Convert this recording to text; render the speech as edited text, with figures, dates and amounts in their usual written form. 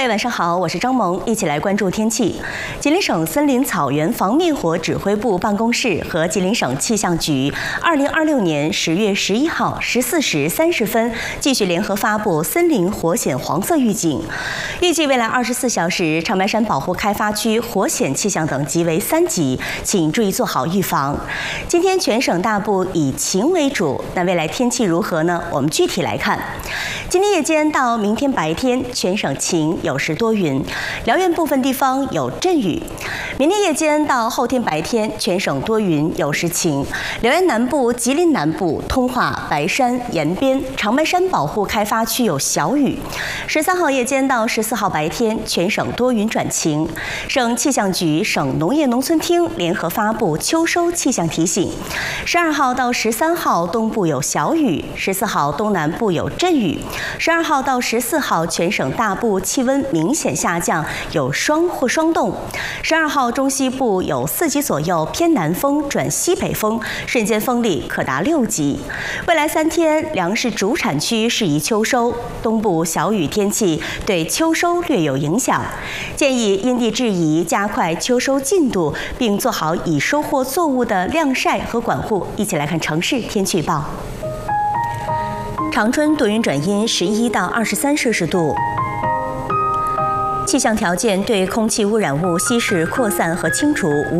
位晚上好，我是张萌，一起来关注天气。吉林省森林草原防灭火指挥部办公室和吉林省气象局2026年10月11号14时30分继续联合发布森林火险黄色预警，预计未来24小时长白山保护开发区火险气象等级为3级，请注意做好预防。今天全省大部以晴为主，那未来天气如何呢？我们具体来看，今天夜间到明天白天，全省晴有时多云，辽源部分地方有阵雨。明天夜间到后天白天，全省多云有时晴，辽源南部、吉林南部、通化、白山、延边、长白山保护开发区有小雨。13号夜间到14号白天，全省多云转晴。省气象局、省农业农村厅联合发布秋收气象提醒。12号到13号东部有小雨，14号东南部有阵雨。12号到14号全省大部气温明显下降，有霜或霜冻。12号中西部有4级左右偏南风转西北风，瞬间风力可达6级。未来3天粮食主产区适宜秋收，东部小雨天气对秋收略有影响，建议因地制宜加快秋收进度，并做好已收获作物的晾晒和管护。一起来看城市天气预报。长春多云转阴，11到23摄氏度。气象条件对空气污染物稀释、扩散和清除无